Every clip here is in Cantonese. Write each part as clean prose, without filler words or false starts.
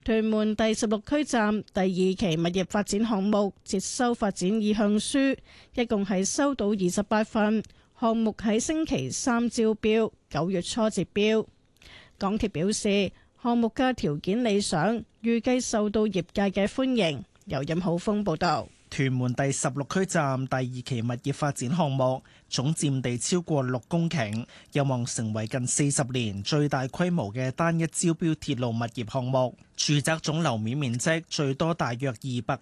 屯門第16區站第2期物業發展項目接收發展意向書，一共係收到28份，項目喺星期三招標，9月初截標。港鐵表示，項目嘅條件理想，預計受到業界嘅歡迎。由任浩峰報道。 屯門第16區站第2期物業發展項目總佔地超過6公頃，有望成為近40年最大規模嘅單一招標鐵路物業項目。住宅總樓面面積最多大約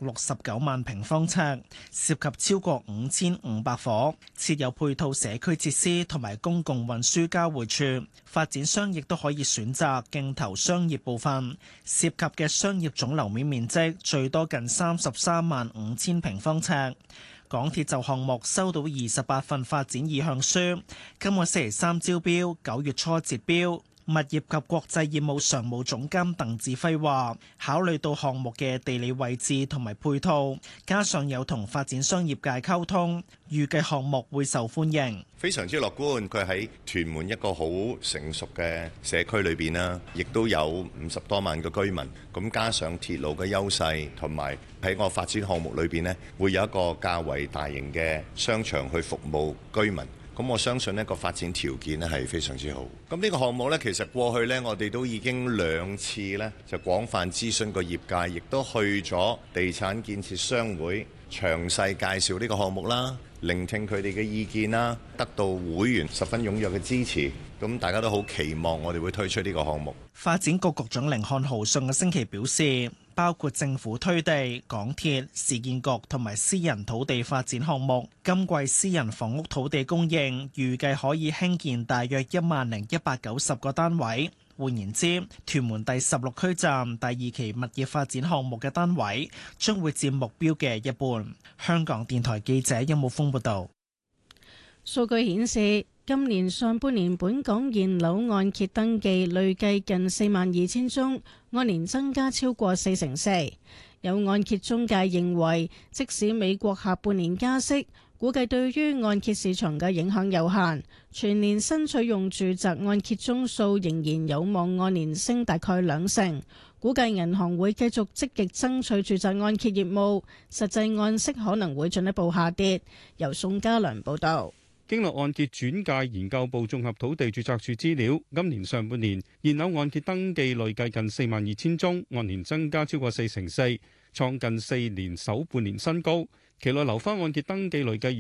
269萬平方尺，涉及超過5500伙，設有配套社區設施同埋公共運輸交匯處。發展商亦都可以選擇競投商業部分，涉及嘅商業總樓面面積最多近33萬5千平方尺。港鐵就項目收到28份發展意向書，今個星期三招標，9月初截標。物業及國際業務常務總監鄧志輝話，考慮到項目嘅地理位置同埋配套，加上有同發展商業界溝通，預計項目會受歡迎。 非常之樂觀，佢喺屯門一個好成熟嘅社區裏邊啦，亦都有50多萬個居民。咁加上鐵路嘅優勢，同埋喺個發展項目裏邊呢，會有一個較為大型嘅商場去服務居民。咁我相信呢個發展條件呢係非常之好。咁呢個項目呢，其實過去呢，我哋都已經2次呢就廣泛諮詢個業界，亦都去咗地產建設商會詳細介紹呢個項目啦，聆聽佢哋嘅意見啦，得到會員十分踴躍嘅支持。咁大家都好期望我哋會推出呢個項目。 發展局局長甯漢豪上個星期表示，包括政府推地、港鐵、市建局同埋私人土地發展項目，今季私人房屋土地供應預計可以興建大約10190個單位。換言之，屯門第16區站第2期物業發展項目嘅單位將會佔目標嘅一半。香港電台記者邱慕峰報道。 數據顯示，今年上半年本港現樓按揭登記累計近42000宗，按年增加超過44%。有按揭中介認為，即使美國下半年加息，估計對於按揭市場嘅影響有限，全年新取用住宅按揭宗數仍然有望按年升大概2成。估計銀行會繼續積極爭取住宅按揭業務，實際按息可能會進一步下跌。由宋家良報導。 經絡按揭轉介研究部綜合土地註冊處資料，今年上半年現樓按揭登記累計近42000宗，按年增加超過4成4，創近4年首半年新高。期內樓花按揭登記累計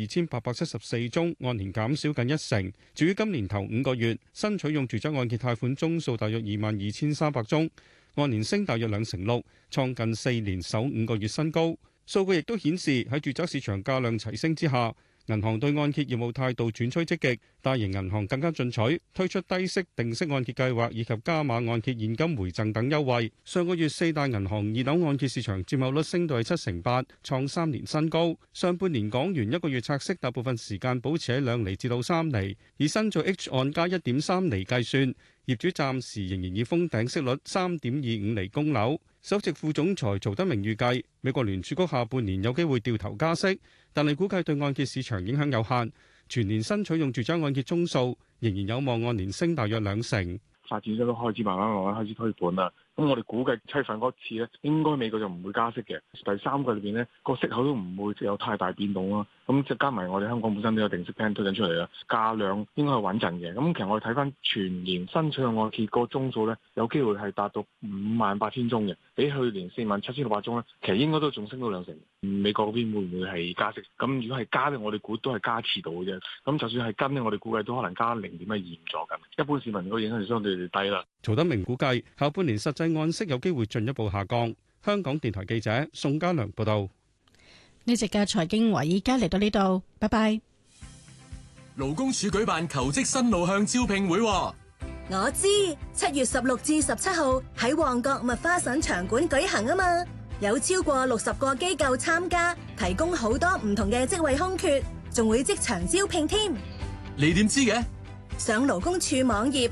2874宗，按年減少近1成。至於今年頭5個月，新取用住宅按揭貸款宗數大約22300宗，按年升大約2成6，創近4年首5個月新高。數據亦都顯示喺住宅市場價量齊升之下，銀行對按揭業務態度轉趨積極，大型銀行更加進取，推出低息定息按揭計劃以及加碼按揭現金回贈等優惠。上個月4大銀行二樓按揭市場佔有率升到係7成8，創3年新高。上半年港元1個月拆息大部分時間保持喺2厘至到3厘，以新造 H 按加1.3厘計算，業主暫時仍然以封頂息率3.25厘供樓。首席副總裁曹德明預計，美國聯儲局下半年有機會掉頭加息，但係估計對按揭市場影響有限，全年新取用住宅按揭宗數仍然有望按年升大約2成。 發展商都開始慢慢開始推盤啦。咁我哋估計7月份嗰次咧，應該美國就唔會加息嘅。第三季裏邊咧，個息口都唔會有太大變動咯。咁即係加埋我哋香港本身都有定息 plan 推緊出嚟啦，價量應該係穩陣嘅。咁其實我哋睇翻全年新取用按揭個宗數咧，有機會係達到58000宗嘅，比去年47600宗咧，其實應該都仲升到2成。美國嗰邊會唔會係加息？咁如果係加咧，我哋估都係加遲到嘅啫。咁就算係跟咧，我哋估計都可能加0.12左右。一般市民個影響就相對低啦。 曹德明估計下半年實際按息有機會進一步下降。香港電台記者宋家良報道。 呢集嘅財經華爾街嚟到呢度，拜拜。 勞工處舉辦求職新路向招聘會， 我知7月16至17號喺旺角麥花臣場館舉行啊嘛，有超過60個機構參加，提供好多唔同嘅職位空缺，仲會即場招聘添。 你點知嘅？ 上勞工處網頁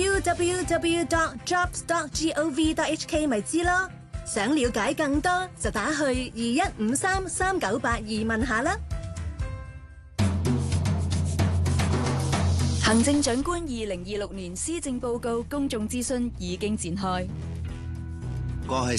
www.jobs.gov.hk 咪知咯。想了解更多就打去21533982問下啦。 行政長官2026年施政報告公眾諮詢已經展開， 過去